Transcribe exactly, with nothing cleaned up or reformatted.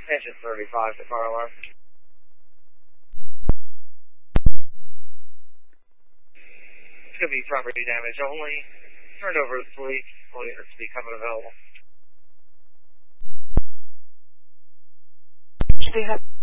Engine thirty-five to car alarm. It's going to be property damage only. Turned over to police. All units to be coming available. Should we have